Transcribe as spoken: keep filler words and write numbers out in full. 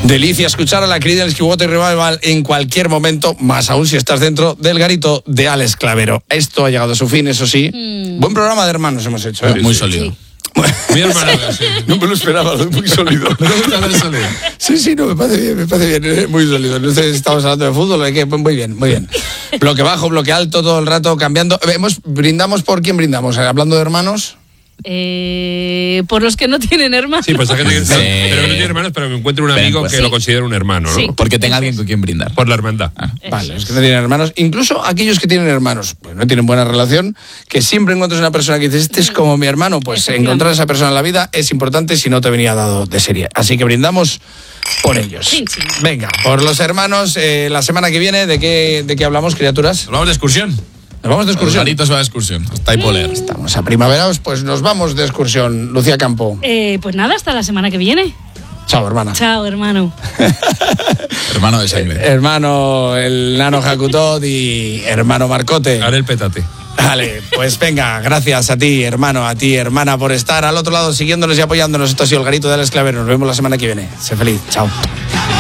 Delicia escuchar a la querida del Ski Water Revival en cualquier momento, más aún si estás dentro del garito de Alex Clavero. Esto ha llegado a su fin, eso sí. Mm. Buen programa de hermanos hemos hecho, ¿eh? Muy sólido. Sí. Mi hermano, sí. No me lo esperaba, muy sólido. ¿No te gusta ver sólido? Sí, sí, no, me parece bien, me parece bien, muy sólido. Entonces estamos hablando de fútbol, ¿de qué? Muy bien, muy bien. Bloque bajo, bloque alto, todo el rato cambiando. Hemos, brindamos por quién brindamos, hablando de hermanos. Eh, por los que no tienen hermanos. Sí, pues hay gente que sí. pero no tiene hermanos, pero me encuentro un amigo pues, que sí. lo considera un hermano, ¿no? Sí. Porque tenga alguien con quien brindar. Por la hermandad. Ah. Vale, los que no tienen hermanos, incluso aquellos que tienen hermanos, pues no tienen buena relación, que siempre encuentras una persona que dices, este es como mi hermano, pues encontrar a esa persona en la vida es importante si no te venía dado de serie. Así que brindamos por ellos. Sí, sí. Venga, por los hermanos, eh, la semana que viene, ¿de qué, de qué hablamos, criaturas? Hablamos de excursión. Nos vamos de excursión. Los garitos va de excursión. Hasta Hipoler. Estamos a primaveraos, pues nos vamos de excursión. Lucía Campo. Eh, pues nada, hasta la semana que viene. Chao, hermana. Chao, hermano. Hermano de sangre. Eh, hermano, el nano Jacutot y hermano Marcote. Haré el petate. Vale, pues venga, gracias a ti, hermano, a ti, hermana, por estar al otro lado siguiéndonos y apoyándonos. Esto ha sido el garito de Alex Clavero. Nos vemos la semana que viene. Sé feliz. Chao.